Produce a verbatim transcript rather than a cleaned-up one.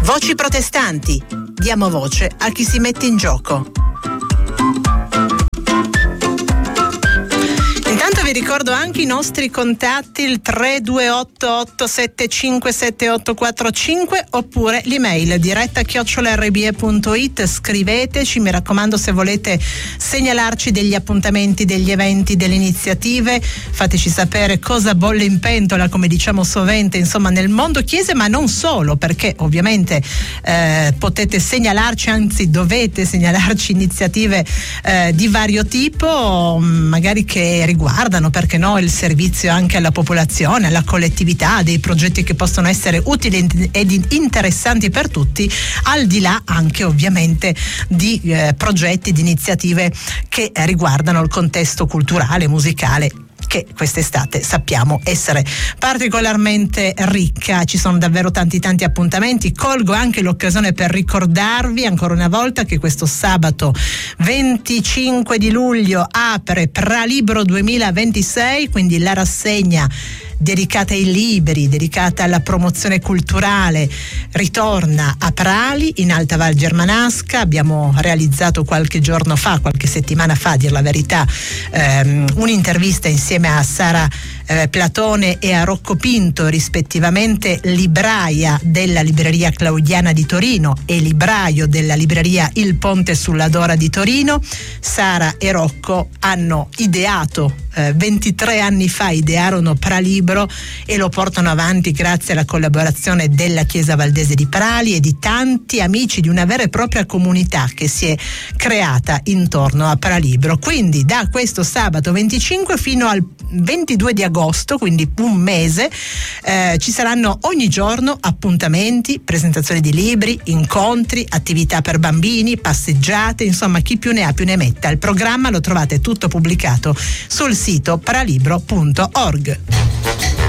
Voci protestanti. Diamo voce a chi si mette in gioco. Intanto vi ricordo anche i nostri contatti, il tre due otto otto sette cinque sette otto quattro cinque oppure l'email diretta chiocciola erre be e punto it. Scriveteci, mi raccomando, se volete segnalarci degli appuntamenti, degli eventi, delle iniziative, fateci sapere cosa bolle in pentola, come diciamo sovente, insomma, nel mondo chiese, ma non solo, perché ovviamente eh, potete segnalarci, anzi dovete segnalarci iniziative eh, di vario tipo, magari che riguardano, perché no, il servizio anche alla popolazione, alla collettività, dei progetti che possono essere utili ed interessanti per tutti, al di là anche ovviamente di eh, progetti, di iniziative che eh, riguardano il contesto culturale, musicale, che quest'estate sappiamo essere particolarmente ricca. Ci sono davvero tanti tanti appuntamenti. Colgo anche l'occasione per ricordarvi ancora una volta che questo sabato venticinque di luglio apre Pralibro duemilaventisei, quindi la rassegna dedicata ai libri, dedicata alla promozione culturale, ritorna a Prali in Alta Val Germanasca. Abbiamo realizzato qualche giorno fa, qualche settimana fa, a dir la verità, ehm, un'intervista insieme a Sara eh, Platone e a Rocco Pinto, rispettivamente libraia della libreria Claudiana di Torino e libraio della libreria Il Ponte sulla Dora di Torino. Sara e Rocco hanno ideato eh, ventitré anni fa, idearono Pralibro e lo portano avanti grazie alla collaborazione della Chiesa Valdese di Prali e di tanti amici, di una vera e propria comunità che si è creata intorno a Pralibro. Quindi da questo sabato venticinque fino al ventidue di agosto, quindi un mese, eh, ci saranno ogni giorno appuntamenti, presentazioni di libri, incontri, attività per bambini, passeggiate, insomma chi più ne ha più ne metta. Il programma lo trovate tutto pubblicato sul sito pralibro punto org.